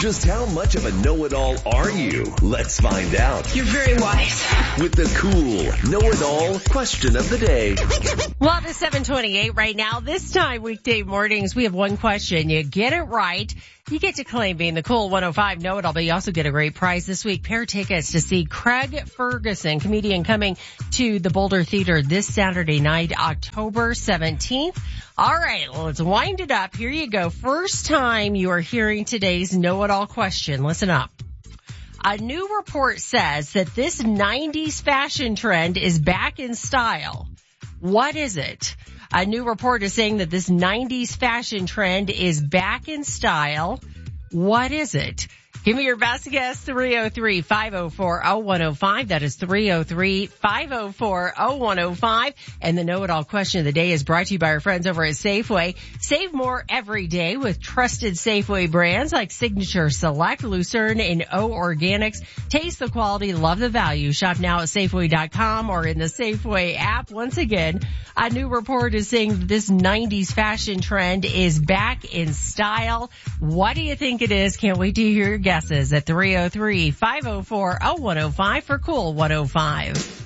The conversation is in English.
Just how much of a know-it-all are you? Let's find out. You're very wise. With the cool know-it-all question of the day. Well, it's 7:28 right now. This time, weekday mornings, we have one question. You get it right, you get to claim being the cool 105 know-it-all, but you also get a great prize this week. Pair tickets to see Craig Ferguson, comedian, coming to the Boulder Theater this Saturday night, October 17th. All right, let's wind it up. Here you go. First time you are hearing today's know-it-all question. Listen up. A new report says that this 90s fashion trend is back in style. What is it? A new report is saying that this 90s fashion trend is back in style. What is it? Give me your best guess, 303-504-0105. That is 303-504-0105. And the know-it-all question of the day is brought to you by our friends over at Safeway. Save more every day with trusted Safeway brands like Signature Select, Lucerne, and O Organics. Taste the quality, love the value. Shop now at Safeway.com or in the Safeway app. Once again, a new report is saying that this 90s fashion trend is back in style. What do you think it is? Can't wait to hear your guesses at 303-504-0105 for Cool 105.